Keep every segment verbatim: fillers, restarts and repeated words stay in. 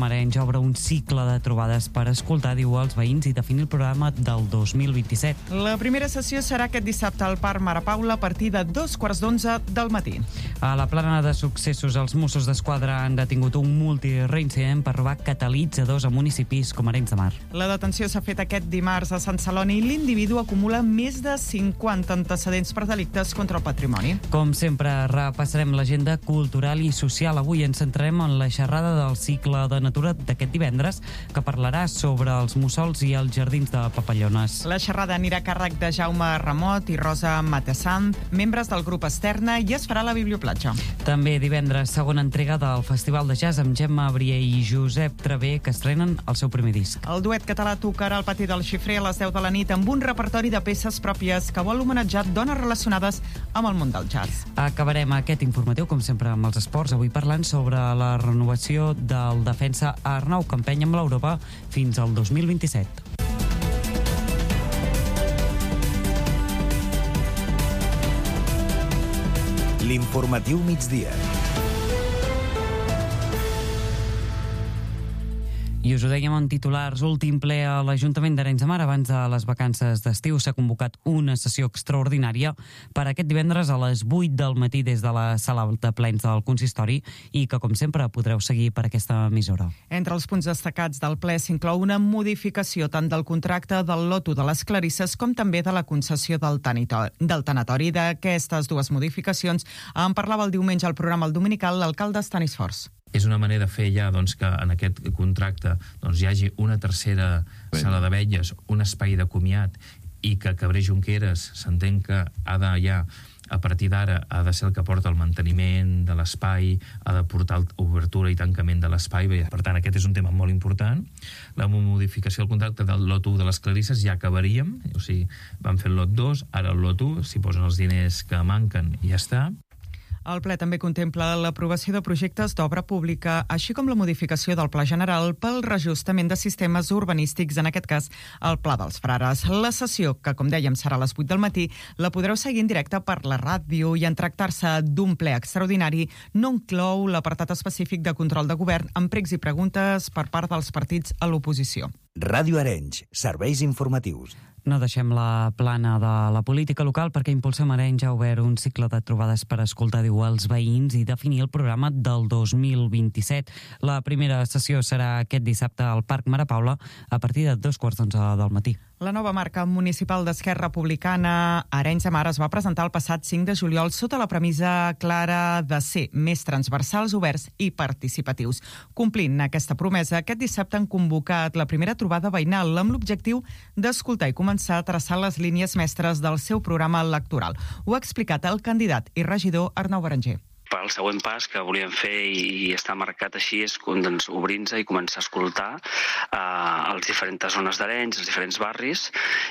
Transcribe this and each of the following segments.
Arenys obre un cicle de trobades per escoltar, diu, els veïns i definir el programa del dos mil vint-i-set. La primera sessió serà aquest dissabte al Parc Mare Paula a partir de dos quarts d'onze del matí. A la plana de successos, els Mossos d'Esquadra han detingut un multireincident per robar catalitzadors a municipis com Arenys de Mar. La detenció s'ha fet aquest dimarts a Sant Celoni i l'individu acumula més de cinquanta antecedents per delictes contra el patrimoni. Com sempre, repassarem l'agenda cultural i social. Avui ens centrarem en la xerrada del cicle de natura d'aquest divendres, que parlarà sobre els mussols i els jardins de papallones. La xerrada anirà a càrrec de Jaume Ramot i Rosa Matessant, membres del grup Externa, i es farà a la Biblioplatja. També divendres, segona entrega del Festival de Jazz amb Gemma Brier i Josep Travé, que estrenen el seu primer disc. El duet català tocarà al Pati del Xifrer a les deu de la nit amb un repertori de peces pròpies que vol homenatjar dones relacionades amb el món del jazz. Acabarem aquest informatiu, com sempre, amb els esports, avui parlant sobre la renovació del defensa Arnau Campeny amb l'Europa fins al dos mil vint-i-set. L'informatiu migdia. I us ho dèiem en titulars, últim ple a l'Ajuntament d'Arenys de Mar. Abans de les vacances d'estiu s'ha convocat una sessió extraordinària per aquest divendres a les vuit del matí des de la sala de plens del consistori i que, com sempre, podreu seguir per aquesta emissora. Entre els punts destacats del ple s'inclou una modificació tant del contracte del loto de les Clarisses com també de la concessió del tanatori. D'aquestes dues modificacions en parlava el diumenge al programa El Dominical l'alcalde Estanis Fors. És una manera de fer ja doncs, que en aquest contracte doncs, hi hagi una tercera sala d'abelles, un espai de comiat i que Cabré Junqueras s'entén que ha de ja, a partir d'ara, ha de ser el que porta el manteniment de l'espai, ha de portar obertura i tancament de l'espai. Per tant, aquest és un tema molt important. La modificació del contracte del lot u de les Clarisses ja acabaríem, o sigui, vam fer el lot dos, ara el lot u, s'hi posen els diners que manquen i ja està. El ple també contempla l'aprovació de projectes d'obra pública, així com la modificació del Pla General pel reajustament de sistemes urbanístics, en aquest cas el Pla dels Frares. La sessió, que com dèiem serà a les vuit del matí, la podreu seguir en directe per la ràdio i en tractar-se d'un ple extraordinari no inclou l'apartat específic de control de govern amb pregs i preguntes per part dels partits a l'oposició. Ràdio Arenys, serveis informatius. No deixem la plana de la política local perquè Impulsem Arenys ha obert un cicle de trobades per escoltar, diu, els veïns i definir el programa del dos mil vint-i-set. La primera sessió serà aquest dissabte al Parc Mare Paula a partir de dos quarts d'onze del matí. La nova marca municipal d'Esquerra Republicana Arenys de Mar es va presentar el passat cinc de juliol sota la premissa clara de ser més transversals, oberts i participatius. Complint aquesta promesa, aquest dissabte han convocat la primera trobada veïnal amb l'objectiu d'escoltar i començar a traçar les línies mestres del seu programa electoral. Ho ha explicat el candidat i regidor Arnau Berenguer. El següent pas que volíem fer i està marcat així és doncs, obrir-nos i començar a escoltar eh, les diferents zones d'Arenys, els diferents barris,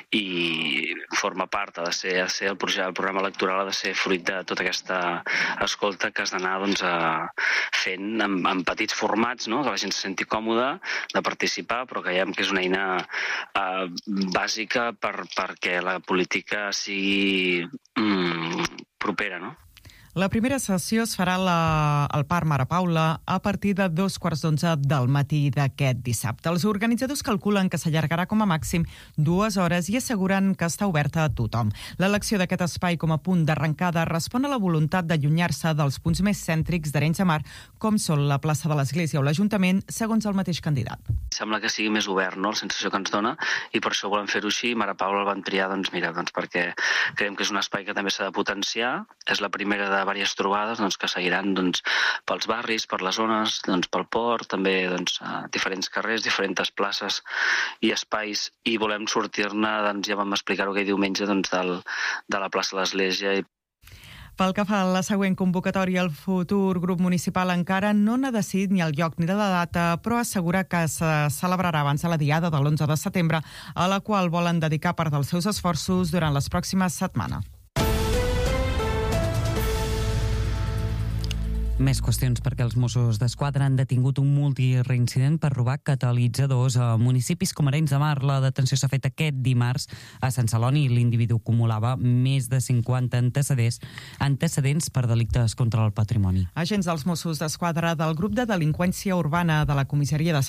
i forma part, ha de ser, ha de ser el, projecte, el programa electoral ha de ser fruit de tota aquesta escolta que has d'anar doncs, fent en, en petits formats, no? Que la gent se senti còmoda de participar, però que creiem que és una eina eh, bàsica per, perquè la política sigui mm, propera, no? La primera sessió es farà la, al Parc Mare Paula a partir de dos quarts d'onze del matí d'aquest dissabte. Els organitzadors calculen que s'allargarà com a màxim dues hores i asseguren que està oberta a tothom. L'elecció d'aquest espai com a punt d'arrencada respon a la voluntat d'allunyar-se dels punts més cèntrics d'Arenys de Mar, com són la plaça de l'Església o l'Ajuntament, segons el mateix candidat. Sembla que sigui més obert, no?, la sensació que ens dona, i per això volem fer-ho així. Mare Paula el van triar, doncs mira, doncs perquè creiem que és un espai que també s'ha de potenciar. És la primera de diverses trobades doncs, que seguiran doncs, pels barris, per les zones, doncs, pel port, també doncs, a diferents carrers, diferents places i espais, i volem sortir-ne, doncs, ja vam explicar-ho aquell diumenge, doncs, del, de la plaça de l'Església. Pel que fa a la següent convocatòria, el futur grup municipal encara no n'ha decidit ni el lloc ni la data, però assegura que se celebrarà abans de la diada de l'onze de setembre, a la qual volen dedicar part dels seus esforços durant les pròximes setmanes. Més qüestions perquè els Mossos d'Esquadra han detingut un multireincident per robar catalitzadors a municipis com Arenys de Mar. La detenció s'ha fet aquest dimarts a Sant Celoni i l'individu acumulava més de cinquanta antecedents, antecedents per delictes contra el patrimoni. Agents dels Mossos d'Esquadra del grup de delinqüència urbana de la comissaria de